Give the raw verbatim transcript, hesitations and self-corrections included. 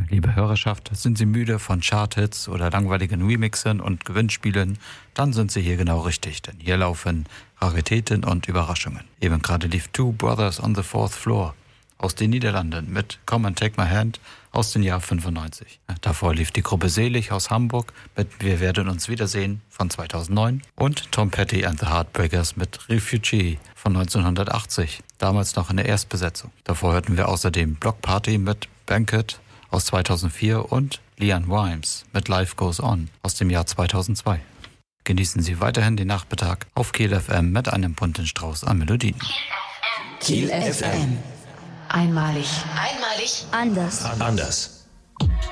Liebe Hörerschaft, sind Sie müde von Charthits oder langweiligen Remixen und Gewinnspielen? Dann sind Sie hier genau richtig, denn hier laufen Raritäten und Überraschungen. Eben gerade lief Two Brothers on the Fourth Floor aus den Niederlanden mit Come and Take My Hand aus dem Jahr fünfundneunzig. Davor lief die Gruppe Selig aus Hamburg mit Wir werden uns wiedersehen von zweitausendneun und Tom Petty and the Heartbreakers mit Refugee von neunzehnhundertachtzig, damals noch in der Erstbesetzung. Davor hörten wir außerdem Block Party mit Banquet aus zweitausendvier und Leanne Rimes mit Life Goes On aus dem Jahr zweitausendzwei. Genießen Sie weiterhin den Nachmittag auf Kiel F M mit einem bunten Strauß an Melodien. Kiel F M. Einmalig. Einmalig. Anders. Anders.